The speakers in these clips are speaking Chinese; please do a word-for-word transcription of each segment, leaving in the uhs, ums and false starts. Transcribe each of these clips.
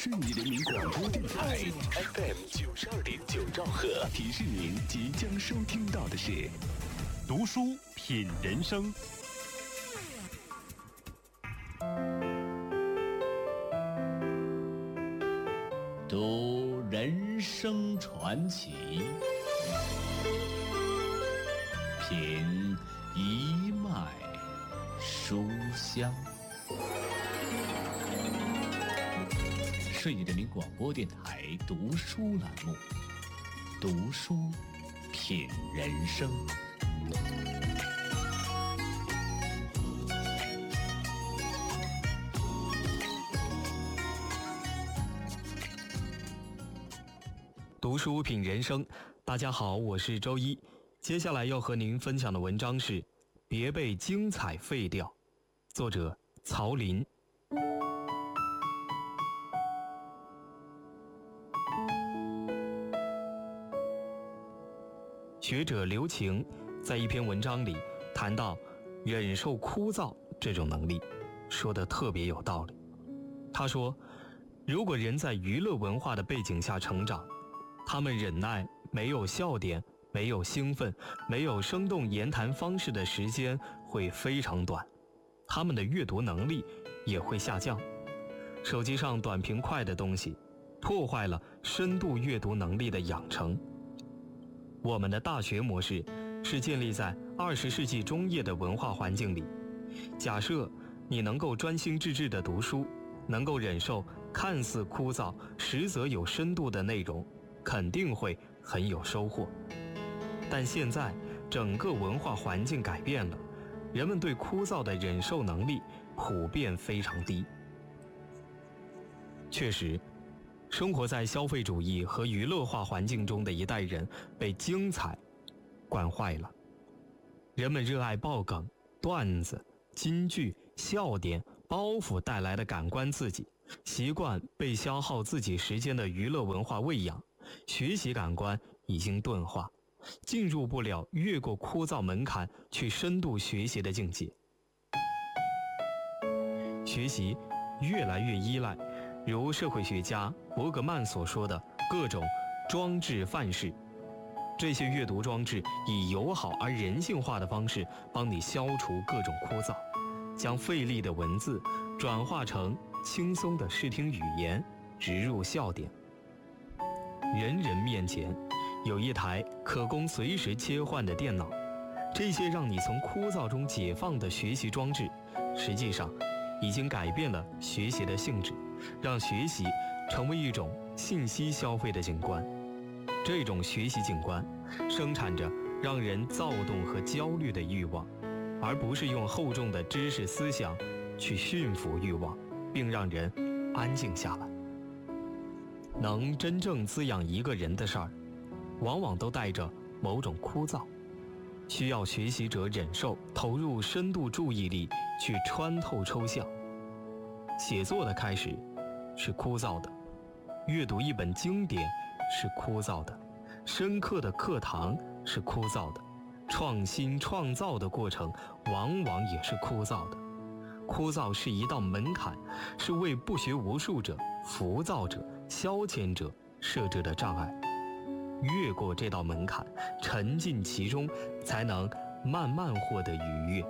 顺义人民广播电台 F M 九十二点九兆赫，提示您即将收听到的是读书品人生。 读人生传奇，品一脉书香。顺义人民广播电台读书栏目，读书品人生。 读书品人生，大家好，我是周一。接下来要和您分享的文章是《别被精彩废掉》，作者曹林。学者刘擎在一篇文章里谈到忍受枯燥这种能力，说得特别有道理。他说，如果人在娱乐文化的背景下成长，他们忍耐没有笑点、没有兴奋、没有生动言谈方式的时间会非常短，他们的阅读能力也会下降。手机上短平快的东西破坏了深度阅读能力的养成。我们的大学模式是建立在二十世纪中叶的文化环境里。假设你能够专心致志地读书，能够忍受看似枯燥实则有深度的内容，肯定会很有收获。但现在整个文化环境改变了，人们对枯燥的忍受能力普遍非常低。确实，生活在消费主义和娱乐化环境中的一代人被精彩惯坏了。人们热爱爆梗、段子、金句、笑点、包袱带来的感官刺激，习惯被消耗自己时间的娱乐文化喂养，学习感官已经钝化，进入不了越过枯燥门槛去深度学习的境界。学习越来越依赖如社会学家伯格曼所说的各种装置范式。这些阅读装置以友好而人性化的方式帮你消除各种枯燥，将费力的文字转化成轻松的视听语言，植入笑点。人人面前有一台可供随时切换的电脑，这些让你从枯燥中解放的学习装置，实际上已经改变了学习的性质，让学习成为一种信息消费的景观。这种学习景观生产着让人躁动和焦虑的欲望，而不是用厚重的知识思想去驯服欲望，并让人安静下来。能真正滋养一个人的事儿，往往都带着某种枯燥，需要学习者忍受，投入深度注意力去穿透抽象。写作的开始是枯燥的，阅读一本经典是枯燥的，深刻的课堂是枯燥的，创新创造的过程往往也是枯燥的。枯燥是一道门槛，是为不学无术者、浮躁者、消遣者设置的障碍。越过这道门槛，沉浸其中，才能慢慢获得愉悦。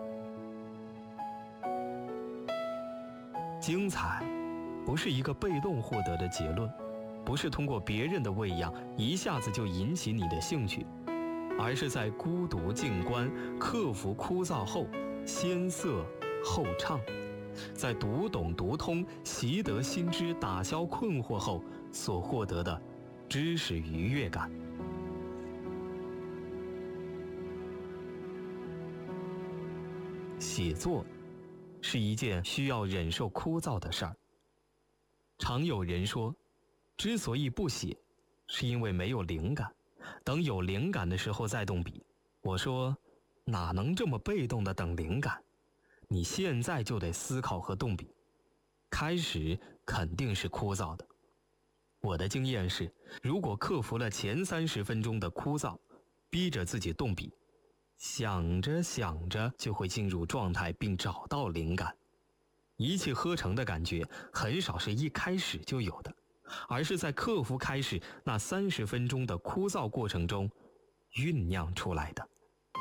精彩不是一个被动获得的结论，不是通过别人的喂养一下子就引起你的兴趣，而是在孤独静观、克服枯燥后，先色后唱，在读懂读通、习得新知、打消困惑后所获得的知识愉悦感。写作是一件需要忍受枯燥的事儿。常有人说，之所以不写，是因为没有灵感，等有灵感的时候再动笔。我说，哪能这么被动的等灵感？你现在就得思考和动笔。开始肯定是枯燥的。我的经验是，如果克服了前三十分钟的枯燥，逼着自己动笔，想着想着就会进入状态并找到灵感。一气呵成的感觉很少是一开始就有的， 而是在克服开始那三十分钟的枯燥过程中酝酿出来的。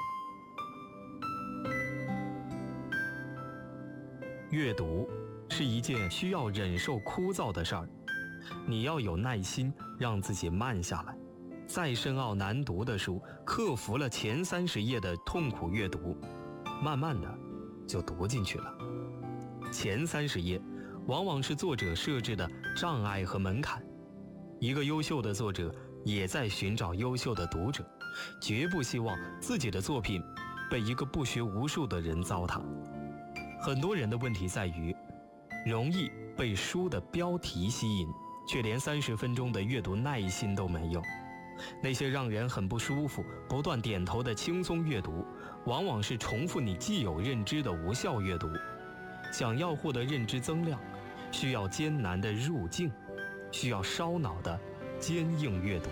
阅读是一件需要忍受枯燥的事儿，你要有耐心让自己慢下来。再深奥难读的书，克服了前三十页的痛苦阅读，慢慢的就读进去了。前三十页往往是作者设置的障碍和门槛。一个优秀的作者也在寻找优秀的读者，绝不希望自己的作品被一个不学无术的人糟蹋。很多人的问题在于，容易被书的标题吸引，却连三十分钟的阅读耐心都没有。那些让人很不舒服、不断点头的轻松阅读，往往是重复你既有认知的无效阅读。想要获得认知增量，需要艰难的入境，需要烧脑的坚硬阅读。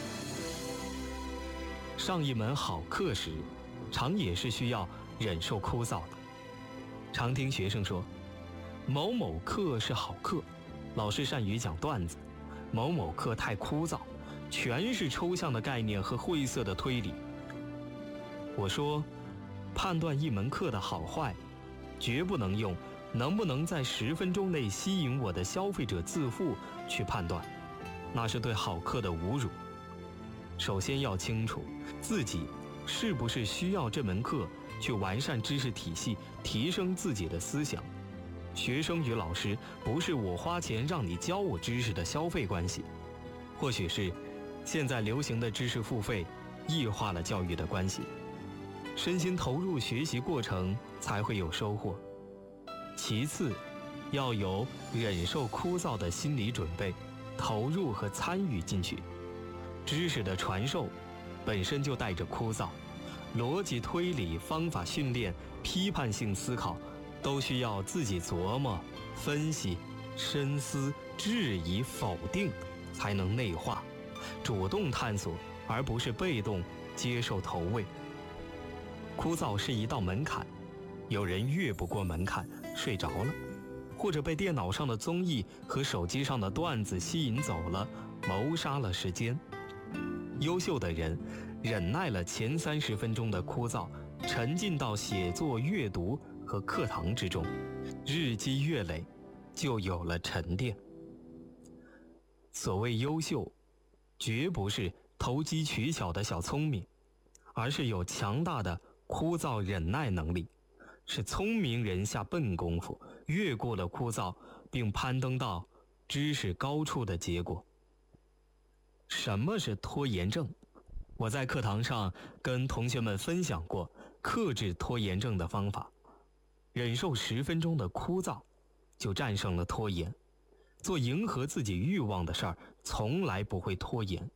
上一门好课时，常也是需要忍受枯燥的。常听学生说，某某课是好课，老师善于讲段子；某某课太枯燥，全是抽象的概念和晦涩的推理。我说，判断一门课的好坏，绝不能用能不能在十分钟内吸引我的消费者自负去判断，那是对好课的侮辱。首先要清楚自己是不是需要这门课去完善知识体系，提升自己的思想。学生与老师不是我花钱让你教我知识的消费关系，或许是现在流行的知识付费异化了教育的关系。身心投入学习过程才会有收获。其次，要有忍受枯燥的心理准备，投入和参与进去。知识的传授本身就带着枯燥，逻辑推理、方法训练、批判性思考，都需要自己琢磨、分析、深思、质疑、否定，才能内化，主动探索，而不是被动接受投喂。枯燥是一道门槛，有人越不过门槛睡着了，或者被电脑上的综艺和手机上的段子吸引走了，谋杀了时间。优秀的人忍耐了前三十分钟的枯燥，沉浸到写作、阅读和课堂之中，日积月累，就有了沉淀。所谓优秀，绝不是投机取巧的小聪明，而是有强大的枯燥忍耐能力，是聪明人下笨功夫，越过了枯燥，并攀登到知识高处的结果。什么是拖延症？我在课堂上跟同学们分享过克制拖延症的方法。忍受十分钟的枯燥，就战胜了拖延。做迎合自己欲望的事儿，从来不会拖延。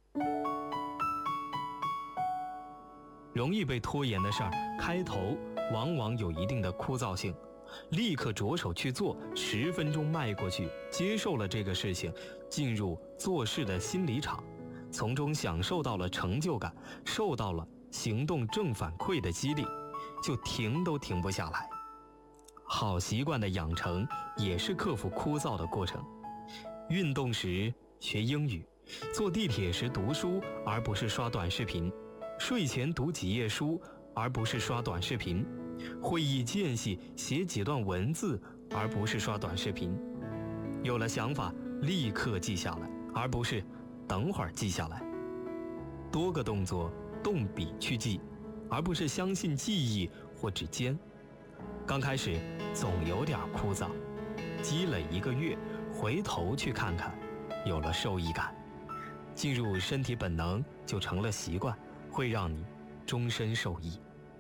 容易被拖延的事儿，开头往往有一定的枯燥性，立刻着手去做，十分钟迈过去，接受了这个事情，进入做事的心理场，从中享受到了成就感，受到了行动正反馈的激励，就停都停不下来。好习惯的养成也是克服枯燥的过程。运动时学英语，坐地铁时读书而不是刷短视频，睡前读几页书而不是刷短视频，会议间隙写几段文字而不是刷短视频。有了想法立刻记下来，而不是等会儿记下来。多个动作动笔去记，而不是相信记忆或指尖。刚开始总有点枯燥，积累一个月，回头去看看，有了受益感，进入身体本能就成了习惯，会让你终身受益。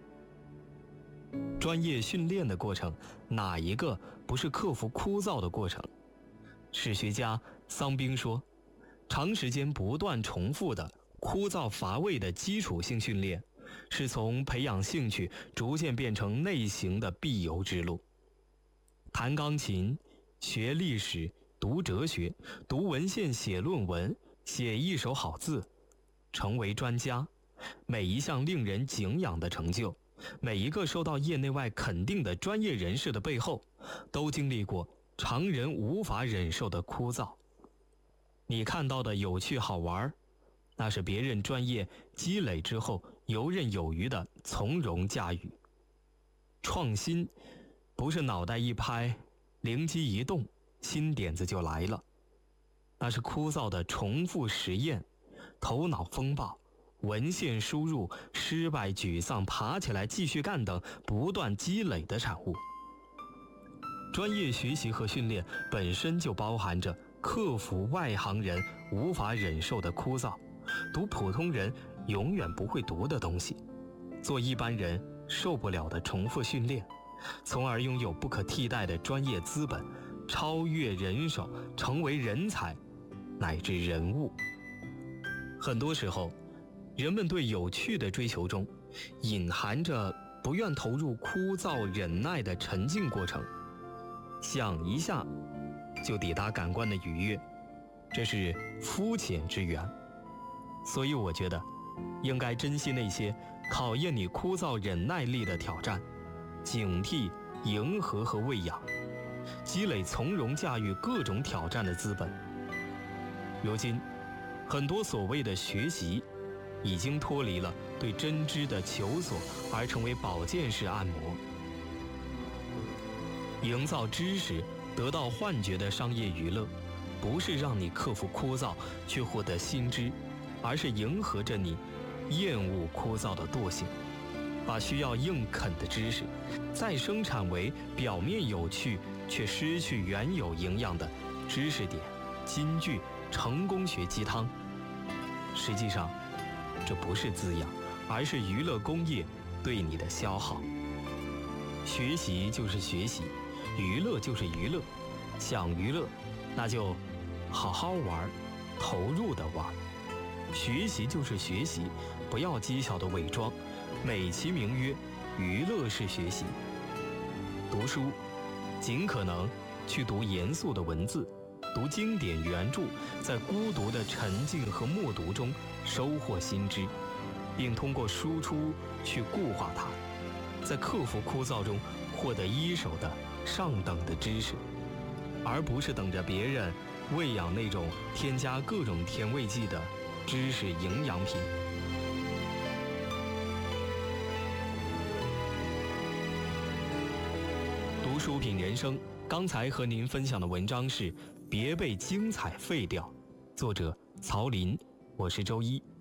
专业训练的过程，哪一个不是克服枯燥的过程？史学家桑宾说，长时间不断重复的枯燥乏味的基础性训练，是从培养兴趣逐渐变成内行的必由之路。弹钢琴、学历史、读哲学、读文献、写论文、写一手好字，成为专家，每一项令人敬仰的成就，每一个受到业内外肯定的专业人士的背后，都经历过常人无法忍受的枯燥。 你看到的有趣好玩，那是别人专业积累之后游刃有余的从容驾驭。创新不是脑袋一拍，灵机一动，新点子就来了，那是枯燥的重复实验，头脑风暴，文献输入，失败沮丧，爬起来继续干等不断积累的产物。专业学习和训练本身就包含着克服外行人无法忍受的枯燥，读普通人永远不会读的东西，做一般人受不了的重复训练，从而拥有不可替代的专业资本，超越人手，成为人才乃至人物。很多时候，人们对有趣的追求中隐含着不愿投入枯燥忍耐的沉浸过程，想一下就抵达感官的愉悦，这是肤浅之源。所以我觉得应该珍惜那些考验你枯燥忍耐力的挑战，警惕迎合和喂养，积累从容驾驭各种挑战的资本。如今很多所谓的学习已经脱离了对真知的求索，而成为保健式按摩。营造知识得到幻觉的商业娱乐，不是让你克服枯燥去获得新知，而是迎合着你厌恶枯燥的惰性，把需要硬啃的知识再生产为表面有趣却失去原有营养的知识点、金句、成功学鸡汤。实际上这不是滋养，而是娱乐工业对你的消耗。学习就是学习，娱乐就是娱乐，想娱乐那就好好玩，投入的玩。学习就是学习，不要讥笑的伪装，美其名曰娱乐式学习。读书尽可能去读严肃的文字，读经典原著，在孤独的沉浸和默读中收获新知，并通过输出去固化它，在克服枯燥中获得一手的上等的知识，而不是等着别人喂养那种添加各种甜味剂的知识营养品。读书品人生，刚才和您分享的文章是《别被精彩废掉》，作者曹林，我是周一。